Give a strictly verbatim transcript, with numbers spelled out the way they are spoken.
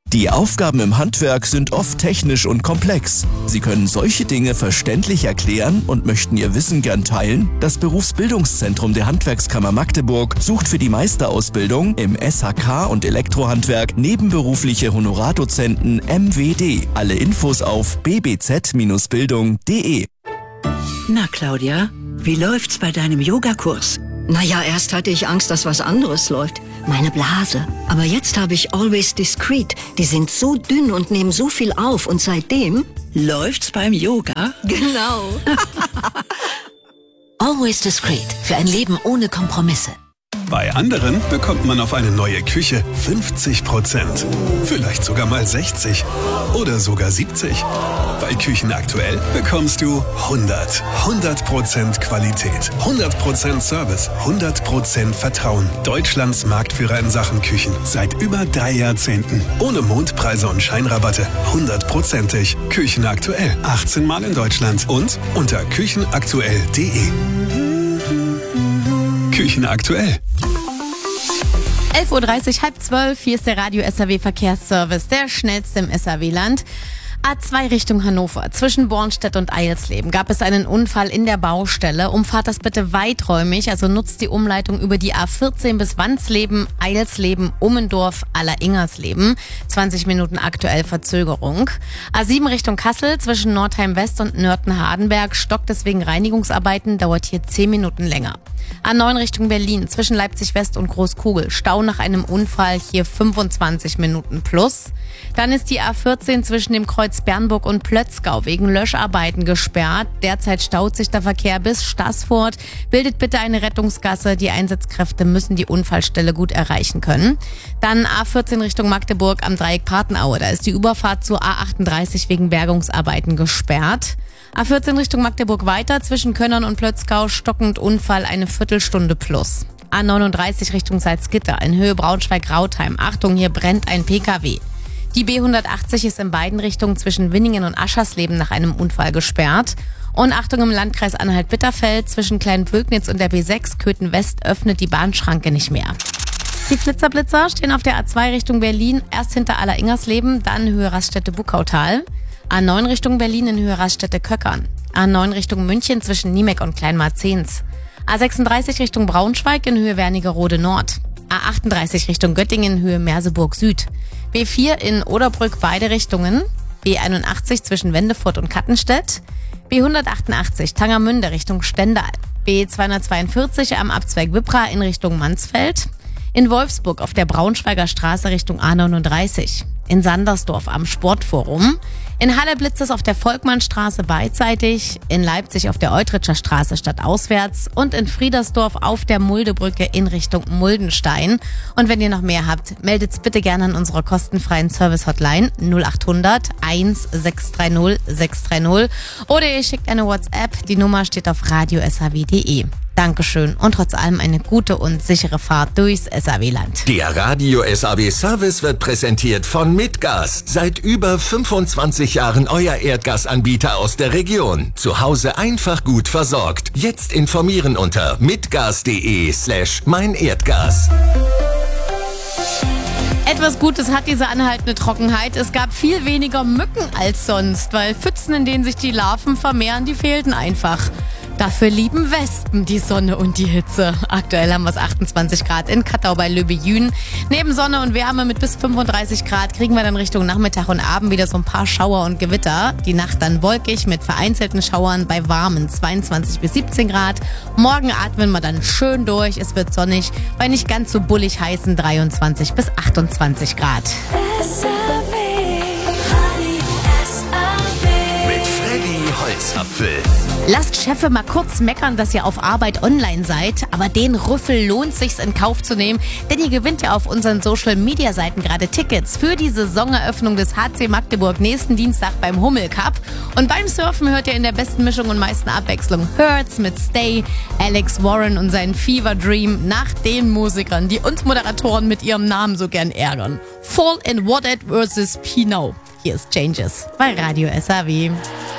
Die Aufgaben im Handwerk sind oft technisch und komplex. Sie können solche Dinge verständlich erklären und möchten Ihr Wissen gern teilen? Das Berufsbildungszentrum der Handwerkskammer Magdeburg sucht für die Meisterausbildung im S H K und Elektrohandwerk nebenberufliche Honorardozenten M W D. Alle Infos auf b b z Bindestrich bildung punkt d e. Na Claudia, wie läuft's bei deinem Yogakurs? Naja, erst hatte ich Angst, dass was anderes läuft. Meine Blase. Aber jetzt habe ich Always Discreet. Die sind so dünn und nehmen so viel auf. Und seitdem... Läuft's beim Yoga? Genau. Always Discreet. Für ein Leben ohne Kompromisse. Bei anderen bekommt man auf eine neue Küche fünfzig Prozent. Vielleicht sogar mal sechzig. Oder sogar siebzig. Bei Küchen aktuell bekommst du hundert. hundert Prozent Qualität, hundert Prozent Service, hundert Prozent Vertrauen. Deutschlands Marktführer in Sachen Küchen. Seit über drei Jahrzehnten. Ohne Mondpreise und Scheinrabatte. hundertprozentig. Küchen aktuell. achtzehn Mal in Deutschland. Und unter küchenaktuell punkt d e. Küchen aktuell. elf Uhr dreißig, halb zwölf, hier ist der Radio S R W Verkehrsservice, der schnellste im S R W-Land. A zwei Richtung Hannover. Zwischen Bornstedt und Eilsleben gab es einen Unfall in der Baustelle. Umfahrt das bitte weiträumig, also nutzt die Umleitung über die A vierzehn bis Wandsleben, Eilsleben, Ummendorf, Aller-Ingersleben. zwanzig Minuten aktuell Verzögerung. A sieben Richtung Kassel zwischen Nordheim West und Nörten-Hardenberg stockt deswegen Reinigungsarbeiten, dauert hier zehn Minuten länger. A neun Richtung Berlin zwischen Leipzig West und Großkugel. Stau nach einem Unfall, hier fünfundzwanzig Minuten plus. Dann ist die A vierzehn zwischen dem Kreuz Bernburg und Plötzgau wegen Löscharbeiten gesperrt. Derzeit staut sich der Verkehr bis Staßfurt. Bildet bitte eine Rettungsgasse. Die Einsatzkräfte müssen die Unfallstelle gut erreichen können. Dann A vierzehn Richtung Magdeburg am Dreieck Partenaue. Da ist die Überfahrt zur A achtunddreißig wegen Bergungsarbeiten gesperrt. A vierzehn Richtung Magdeburg weiter, zwischen Könnern und Plötzgau stockend Unfall, eine Viertelstunde plus. A neununddreißig Richtung Salzgitter in Höhe Braunschweig-Rautheim. Achtung, hier brennt ein P K W. Die B hundertachtzig ist in beiden Richtungen zwischen Winningen und Aschersleben nach einem Unfall gesperrt. Und Achtung, im Landkreis Anhalt-Bitterfeld zwischen Kleinpölknitz und der B sechs Köthen West öffnet die Bahnschranke nicht mehr. Die Flitzerblitzer stehen auf der A zwei Richtung Berlin, erst hinter Aller-Ingersleben, dann Höhe Raststätte-Buckautal. A neun Richtung Berlin in Höhe Raststätte-Köckern. A neun Richtung München zwischen Niemek und Kleinmarzens. A sechsunddreißig Richtung Braunschweig in Höhe Wernigerode Nord. A achtunddreißig Richtung Göttingen in Höhe Merseburg Süd. B vier in Oderbrück beide Richtungen. B einundachtzig zwischen Wendefurt und Kattenstedt. B hundertachtundachtzig Tangermünde Richtung Stendal. B zweihundertzweiundvierzig am Abzweig Wippra in Richtung Mansfeld. In Wolfsburg auf der Braunschweiger Straße Richtung A neununddreißig. In Sandersdorf am Sportforum. In Halle blitzt es auf der Volkmannstraße beidseitig, in Leipzig auf der Eutritscher Straße stadtauswärts und in Friedersdorf auf der Muldebrücke in Richtung Muldenstein. Und wenn ihr noch mehr habt, meldet's bitte gerne an unserer kostenfreien Service-Hotline null achthundert eins sechs drei null sechs drei null oder ihr schickt eine WhatsApp, die Nummer steht auf radio s h w punkt d e. Dankeschön und trotz allem eine gute und sichere Fahrt durchs S R W-Land. Der Radio S R W-Service wird präsentiert von Midgas. Seit über fünfundzwanzig Jahren euer Erdgasanbieter aus der Region. Zu Hause einfach gut versorgt. Jetzt informieren unter midgas.de slash mein Erdgas. Etwas Gutes hat diese anhaltende Trockenheit. Es gab viel weniger Mücken als sonst, weil Pfützen, in denen sich die Larven vermehren, die fehlten einfach. Dafür lieben Wespen die Sonne und die Hitze. Aktuell haben wir es achtundzwanzig Grad in Kattau bei Löbejün. Neben Sonne und Wärme mit bis fünfunddreißig Grad kriegen wir dann Richtung Nachmittag und Abend wieder so ein paar Schauer und Gewitter. Die Nacht dann wolkig mit vereinzelten Schauern bei warmen zweiundzwanzig bis siebzehn Grad. Morgen atmen wir dann schön durch. Es wird sonnig bei nicht ganz so bullig heißen dreiundzwanzig bis achtundzwanzig Grad. Mit Freddy Holzapfel. Lasst Chefe mal kurz meckern, dass ihr auf Arbeit online seid, aber den Rüffel lohnt sich's in Kauf zu nehmen, denn ihr gewinnt ja auf unseren Social-Media-Seiten gerade Tickets für die Saisoneröffnung des H C Magdeburg nächsten Dienstag beim Hummel Cup. Und beim Surfen hört ihr in der besten Mischung und meisten Abwechslung Hurts mit Stay, Alex Warren und seinen Fever Dream nach den Musikern, die uns Moderatoren mit ihrem Namen so gern ärgern. Fall in What It versus Pinot. Hier ist Changes bei Radio S R W.